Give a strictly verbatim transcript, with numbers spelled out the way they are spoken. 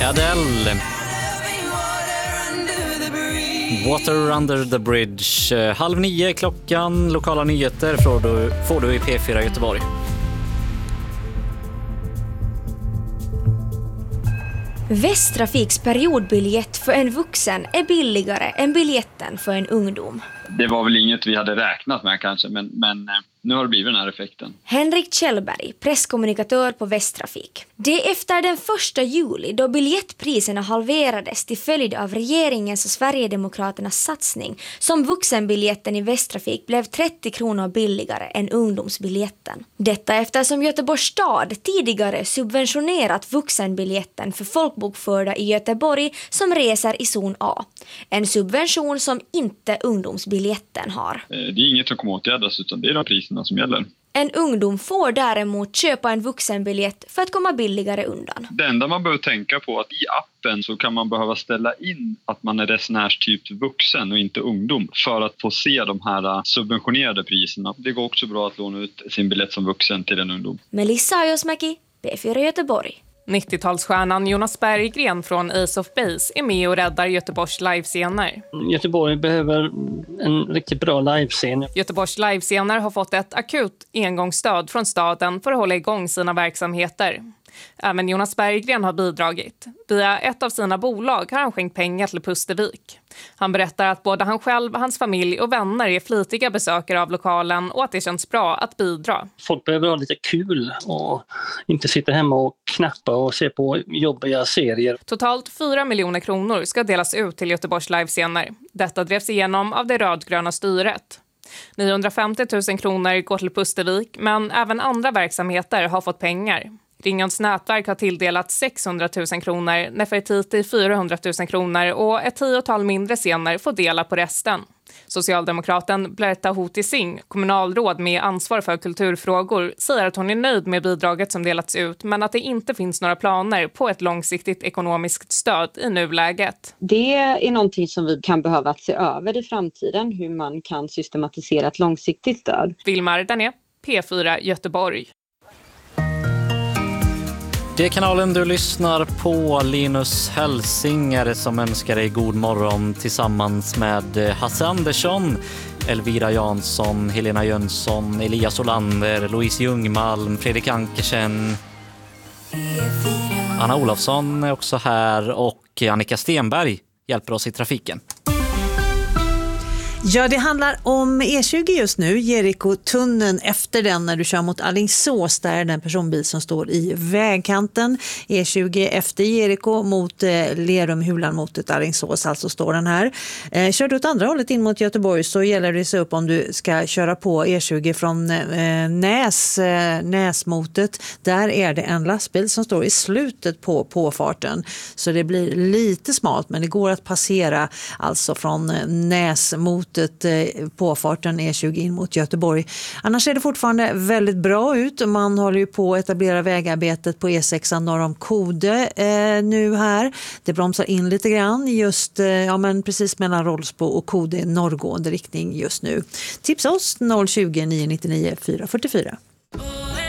Adele. Water under the bridge. Halv nio klockan. Lokala nyheter får du, får du i P fyra Göteborg. Västtrafiks periodbiljett för en vuxen är billigare än biljetten för en ungdom. Det var väl inget vi hade räknat med kanske, men, men nu har det blivit den här effekten. Henrik Kjellberg, presskommunikatör på Västtrafik. Det är efter den första juli då biljettpriserna halverades till följd av regeringens och Sverigedemokraternas satsning som vuxenbiljetten i Västtrafik blev trettio kronor billigare än ungdomsbiljetten. Detta eftersom Göteborgs stad tidigare subventionerat vuxenbiljetten för folkbokförda i Göteborg som reser i zon A. En subvention som inte ungdomsbiljetten har. Det är inget som kommer åtgärdas, utan det är de priserna som gäller. En ungdom får däremot köpa en vuxenbiljett för att komma billigare undan. Det enda man behöver tänka på är att i appen så kan man behöva ställa in att man är resenärstyp vuxen och inte ungdom för att få se de här subventionerade priserna. Det går också bra att låna ut sin biljett som vuxen till en ungdom. Melissa Ajosmäki, P fyra Göteborg. nittiotalsstjärnan Jonas Berggren från Ace of Base är med och räddar Göteborgs livescener. Göteborg behöver en riktigt bra livescen. Göteborgs livescener har fått ett akut engångsstöd från staden för att hålla igång sina verksamheter. Även Jonas Berggren har bidragit. Via ett av sina bolag har han skänkt pengar till Pustervik. Han berättar att både han själv, hans familj och vänner är flitiga besökare av lokalen och att det känns bra att bidra. Folk behöver ha lite kul och inte sitta hemma och knappa och se på jobbiga serier. Totalt fyra miljoner kronor ska delas ut till Göteborgs livescener. Detta drevs igenom av det rödgröna styret. niohundrafemtio tusen kronor går till Pustervik, men även andra verksamheter har fått pengar. Ringens nätverk har tilldelat sexhundra tusen kronor, Nefertiti fyrahundra tusen kronor och ett tiotal mindre scener får dela på resten. Socialdemokraten Berta Hoti Singh, kommunalråd med ansvar för kulturfrågor, säger att hon är nöjd med bidraget som delats ut, men att det inte finns några planer på ett långsiktigt ekonomiskt stöd i nuläget. Det är någonting som vi kan behöva se över i framtiden, hur man kan systematisera ett långsiktigt stöd. Vilmar Dané, P fyra Göteborg. Det är kanalen du lyssnar på. Linus Hälsinger som önskar dig god morgon tillsammans med Hasse Andersson, Elvira Jansson, Helena Jönsson, Elias Olander, Louise Ljungmalm, Fredrik Ankersen. Anna Olofsson är också här och Annika Stenberg hjälper oss i trafiken. Ja, det handlar om E tjugo just nu, Jeriko-tunneln efter den när du kör mot Alingsås, där är den personbil som står i vägkanten. E tjugo efter Jeriko mot eh, Lerum, Hulan mot ett Alingsås, alltså står den här. Eh, kör du åt andra hållet in mot Göteborg så gäller det sig upp om du ska köra på E tjugo från eh, Näs, eh, Näsmotet. Där är det en lastbil som står i slutet på påfarten, så det blir lite smalt, men det går att passera alltså från eh, Näsmotet påfarten E tjugo in mot Göteborg. Annars ser det fortfarande väldigt bra ut. Man håller ju på att etablera vägarbetet på E sex norr om Kode eh, nu här. Det bromsar in lite grann just eh, ja, men precis mellan Rollsbo och Kode norrgående riktning just nu. Tipsa oss noll tjugo, nio nio nio, fyra fyra fyra.